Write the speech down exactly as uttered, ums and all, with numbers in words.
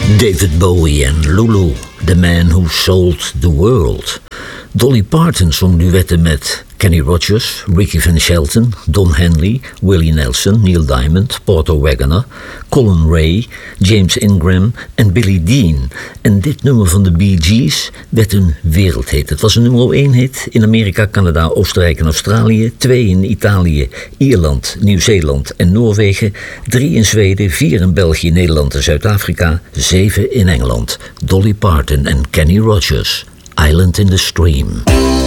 David Bowie en Lulu, The Man Who Sold the World. Dolly Parton zong duetten met Kenny Rogers, Ricky Van Shelton, Don Henley, Willie Nelson, Neil Diamond, Porter Wagoner, Colin Ray, James Ingram en Billy Dean. En dit nummer van de Bee Gees werd een wereldhit. Het was een nummer één hit in Amerika, Canada, Oostenrijk en Australië. Twee in Italië, Ierland, Nieuw-Zeeland en Noorwegen. Drie in Zweden, vier in België, Nederland en Zuid-Afrika. Zeven in Engeland. Dolly Parton en Kenny Rogers. Island in the Stream.